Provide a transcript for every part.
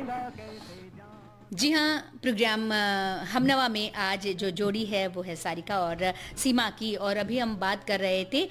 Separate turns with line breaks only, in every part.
जी हाँ, प्रोग्राम हमनवा में आज जो जोड़ी है वो है सारिका और सीमा की। और अभी हम बात कर रहे थे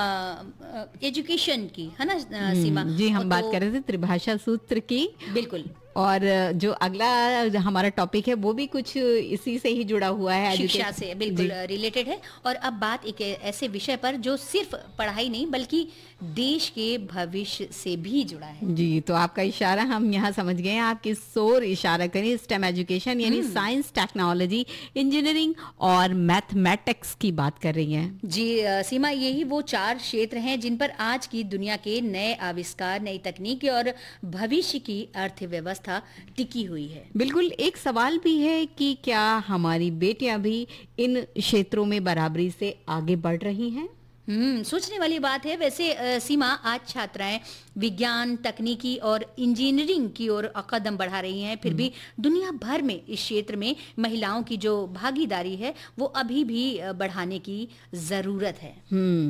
एजुकेशन की, है ना सीमा?
जी, हम बात कर रहे थे त्रिभाषा सूत्र की।
बिल्कुल।
और जो अगला हमारा टॉपिक है वो भी कुछ इसी से ही जुड़ा हुआ है,
शिक्षा से बिल्कुल रिलेटेड है। और अब बात एक ऐसे विषय पर जो सिर्फ पढ़ाई नहीं बल्कि देश के भविष्य से भी जुड़ा है।
जी, तो आपका इशारा हम यहाँ समझ गए हैं। आप किस ओर इशारा करें? स्टेम एजुकेशन यानी साइंस, टेक्नोलॉजी, इंजीनियरिंग और मैथमेटिक्स की बात कर रही हैं।
जी सीमा, यही वो 4 क्षेत्र हैं जिन पर आज की दुनिया के नए आविष्कार, नई तकनीक और भविष्य की अर्थव्यवस्था टिकी हुई है।
बिल्कुल। एक सवाल भी है कि क्या हमारी बेटियां भी इन क्षेत्रों में बराबरी से आगे बढ़ रही हैं?
सोचने वाली बात है। वैसे सीमा, आज छात्राएं विज्ञान, तकनीकी और इंजीनियरिंग की ओर कदम बढ़ा रही हैं। फिर भी दुनिया भर में इस क्षेत्र में महिलाओं की जो भागीदारी है वो अभी भी बढ़ाने की जरूरत है।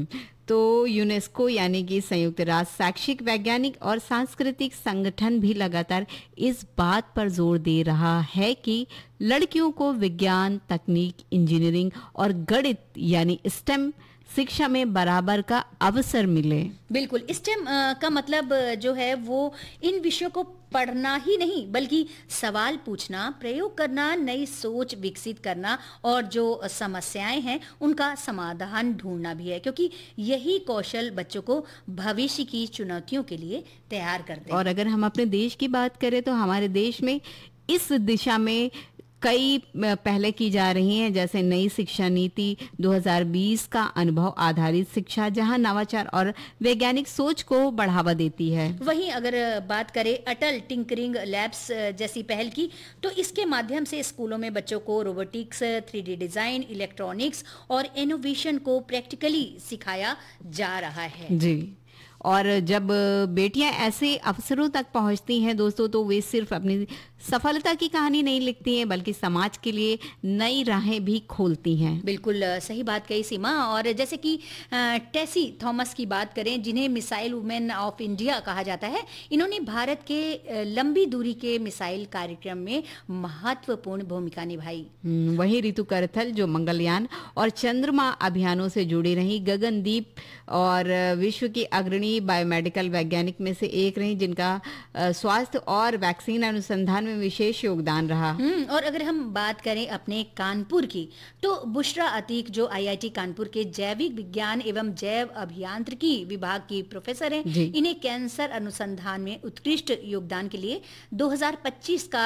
तो यूनेस्को यानी कि संयुक्त राष्ट्र शैक्षिक, वैज्ञानिक और सांस्कृतिक संगठन भी लगातार इस बात पर जोर दे रहा है कि लड़कियों को विज्ञान, तकनीक, इंजीनियरिंग और गणित यानी स्टेम शिक्षा में बराबर का अवसर मिले।
बिल्कुल। स्टेम का मतलब जो है वो इन विषयों को पढ़ना ही नहीं बल्कि सवाल पूछना, प्रयोग करना, नई सोच विकसित करना और जो समस्याएं हैं उनका समाधान ढूंढना भी है, क्योंकि यही कौशल बच्चों को भविष्य की चुनौतियों के लिए तैयार करते हैं।
और अगर हम अपने देश की बात करें तो हमारे देश में इस दिशा में कई पहले की जा रही हैं, जैसे नई शिक्षा नीति 2020 का अनुभव आधारित शिक्षा, जहां नवाचार और वैज्ञानिक सोच को बढ़ावा देती है।
वहीं अगर बात करें अटल टिंकरिंग लैब्स जैसी पहल की, तो इसके माध्यम से स्कूलों में बच्चों को रोबोटिक्स, 3D डिजाइन, इलेक्ट्रॉनिक्स और इनोवेशन को प्रैक्टिकली सिखाया जा रहा है।
जी। और जब बेटियां ऐसे अवसरों तक पहुंचती हैं दोस्तों, तो वे सिर्फ अपनी सफलता की कहानी नहीं लिखती हैं बल्कि समाज के लिए नई राहें भी खोलती हैं।
बिल्कुल सही बात कही सीमा। और जैसे कि टेसी थॉमस की बात करें, जिन्हें मिसाइल वुमेन ऑफ इंडिया कहा जाता है, इन्होंने भारत के लंबी दूरी के मिसाइल कार्यक्रम में महत्वपूर्ण भूमिका निभाई।
वहीं ऋतु करथल जो मंगलयान और चंद्रमा अभियानों से जुड़ी रही, गगनदीप और विश्व की अग्रणी बायोमेडिकल वैज्ञानिक में से एक रही, जिनका स्वास्थ्य और वैक्सीन अनुसंधान में विशेष योगदान रहा।
और अगर हम बात करें अपने कानपुर की, तो बुशरा अतीक जो IIT कानपुर के जैविक विज्ञान एवं जैव अभियांत्रिकी विभाग की प्रोफेसर हैं, इन्हें कैंसर अनुसंधान में उत्कृष्ट योगदान के लिए 2025 का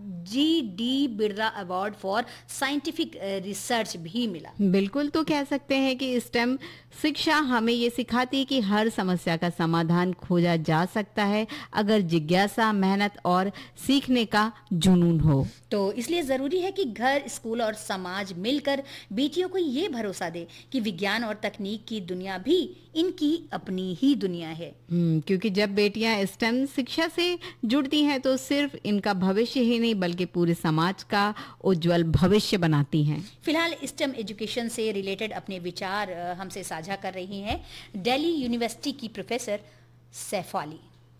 GD Birla award for scientific research भी मिला।
बिल्कुल। तो कह सकते हैं कि स्टेम शिक्षा हमें ये सिखाती है कि हर समस्या का समाधान खोजा जा सकता है अगर जिज्ञासा, मेहनत और सीखने का जुनून हो।
तो इसलिए जरूरी है कि घर, स्कूल और समाज मिलकर बेटियों को ये भरोसा दे कि विज्ञान और तकनीक की दुनिया भी इनकी अपनी ही दुनिया है।
क्योंकि जब बेटियां स्टेम शिक्षा से जुड़ती हैं तो सिर्फ इनका भविष्य ही नहीं बल्कि पूरे समाज का उज्जवल भविष्य बनाती हैं।
फिलहाल स्टेम एजुकेशन से रिलेटेड अपने विचार हमसे साझा कर रही हैं दिल्ली यूनिवर्सिटी की professor Shafali.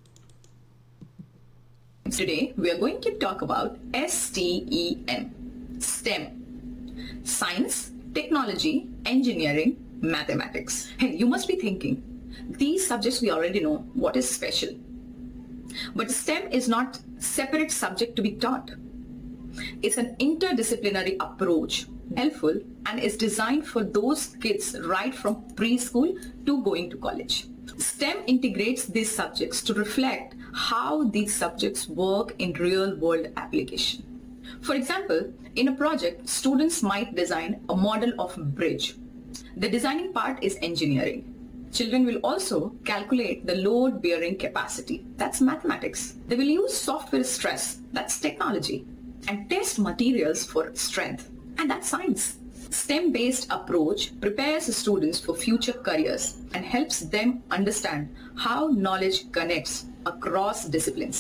Today we are going to talk about STEM, STEM, Science, Technology, Engineering, Mathematics. And you must be thinking, these subjects we already know, what is special? But STEM is not separate subject to be taught. It's an interdisciplinary approach, helpful and is designed for those kids right from preschool to going to college. STEM integrates these subjects to reflect how these subjects work in real-world application. For example, in a project, students might design a model of a bridge. The designing part is engineering. Children will also calculate the load-bearing capacity. That's mathematics. They will use software stress. That's technology. And test materials for strength. And that's science. STEM-based approach prepares students for future careers and helps them understand how knowledge connects across disciplines.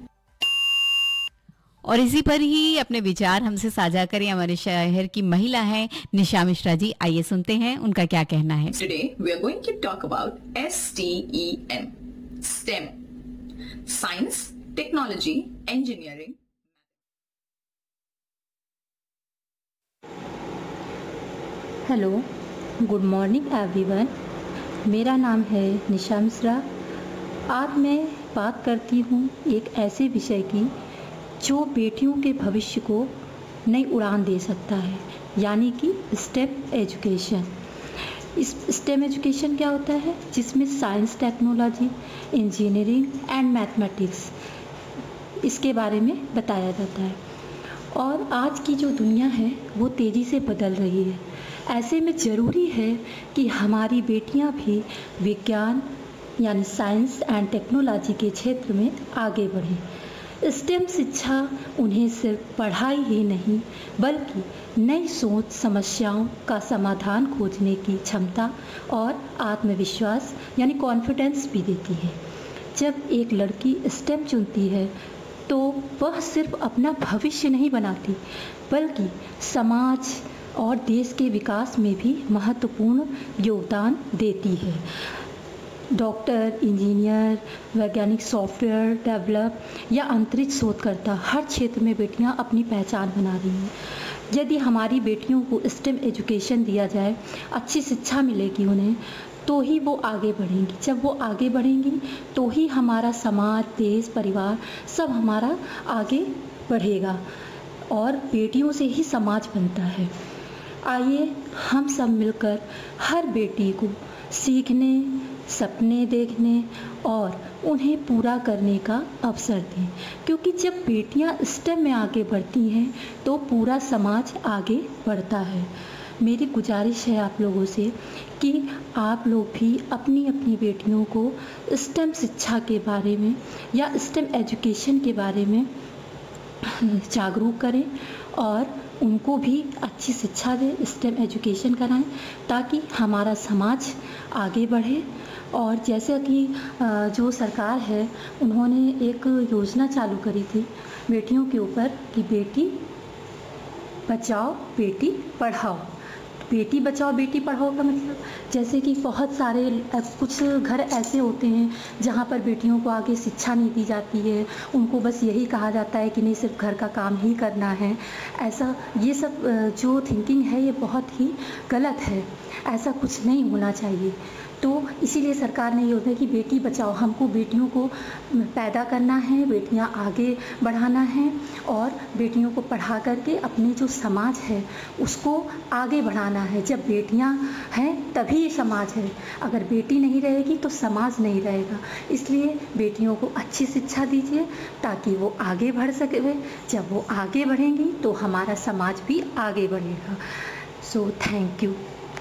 और इसी पर ही अपने विचार हमसे साझा करें हमारे शहर की महिला हैं निशा मिश्रा जी। आइए सुनते हैं उनका क्या कहना है।
Today we are going to talk about STEM, STEM, Science, technology, engineering.
Hello, good morning everyone. मेरा नाम है निशा मिश्रा। आज मैं बात करती हूँ एक ऐसे विषय की जो बेटियों के भविष्य को नई उड़ान दे सकता है, यानी कि स्टेम एजुकेशन। इस स्टेम एजुकेशन क्या होता है? जिसमें science, technology, engineering and mathematics इसके बारे में बताया जाता है। और आज की जो दुनिया है वो तेज़ी से बदल रही है। ऐसे में ज़रूरी है कि हमारी बेटियां भी विज्ञान यानी साइंस एंड टेक्नोलॉजी के क्षेत्र में आगे बढ़ें। स्टेम शिक्षा उन्हें सिर्फ पढ़ाई ही नहीं बल्कि नई सोच, समस्याओं का समाधान खोजने की क्षमता और आत्मविश्वास यानी कॉन्फिडेंस भी देती है। जब एक लड़की स्टेम चुनती है तो वह सिर्फ अपना भविष्य नहीं बनाती बल्कि समाज और देश के विकास में भी महत्वपूर्ण योगदान देती है। डॉक्टर, इंजीनियर, वैज्ञानिक, सॉफ्टवेयर डेवलप या अंतरिक्ष शोधकर्ता, हर क्षेत्र में बेटियां अपनी पहचान बना रही हैं। यदि हमारी बेटियों को स्टेम एजुकेशन दिया जाए, अच्छी शिक्षा मिलेगी उन्हें, तो ही वो आगे बढ़ेंगी। जब वो आगे बढ़ेंगी तो ही हमारा समाज, देश, परिवार सब हमारा आगे बढ़ेगा और बेटियों से ही समाज बनता है। आइए हम सब मिलकर हर बेटी को सीखने, सपने देखने और उन्हें पूरा करने का अवसर दें, क्योंकि जब बेटियां स्टेम में आगे बढ़ती हैं तो पूरा समाज आगे बढ़ता है। मेरी गुजारिश है आप लोगों से कि आप लोग भी अपनी अपनी बेटियों को स्टेम शिक्षा के बारे में या स्टेम एजुकेशन के बारे में जागरूक करें और उनको भी अच्छी शिक्षा दें, स्टेम एजुकेशन कराएं, ताकि हमारा समाज आगे बढ़े। और जैसे कि जो सरकार है उन्होंने एक योजना चालू करी थी बेटियों के ऊपर कि बेटी बचाओ बेटी पढ़ाओ। बेटी बचाओ बेटी पढ़ाओ का मतलब जैसे कि बहुत सारे कुछ घर ऐसे होते हैं जहाँ पर बेटियों को आगे शिक्षा नहीं दी जाती है। उनको बस यही कहा जाता है कि नहीं, सिर्फ घर का काम ही करना है। ऐसा ये सब जो थिंकिंग है ये बहुत ही गलत है। ऐसा कुछ नहीं होना चाहिए। तो इसीलिए सरकार ने योजना कि बेटी बचाओ, हमको बेटियों को पैदा करना है, बेटियां आगे बढ़ाना है और बेटियों को पढ़ा करके अपने जो समाज है उसको आगे बढ़ाना है। जब बेटियां हैं तभी ये समाज है। अगर बेटी नहीं रहेगी तो समाज नहीं रहेगा। इसलिए बेटियों को अच्छी शिक्षा दीजिए ताकि वो आगे बढ़ सके। जब वो आगे बढ़ेंगी तो हमारा समाज भी आगे बढ़ेगा। So thank you.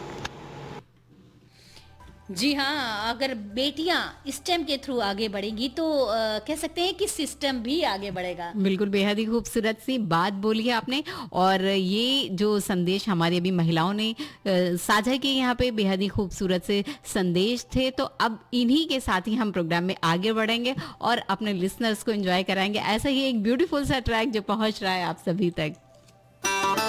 जी हाँ, अगर बेटियां स्टेम के थ्रू आगे बढ़ेंगी तो कह सकते हैं कि सिस्टम भी आगे बढ़ेगा।
बिल्कुल, बेहद ही खूबसूरत सी बात बोली है आपने। और ये जो संदेश हमारी अभी महिलाओं ने साझा किए यहाँ पे बेहद ही खूबसूरत से संदेश थे। तो अब इन्हीं के साथ ही हम प्रोग्राम में आगे बढ़ेंगे और अपने लिसनर्स को एंजॉय कराएंगे। ऐसा ही एक ब्यूटीफुल सा ट्रैक जो पहुंच रहा है आप सभी तक।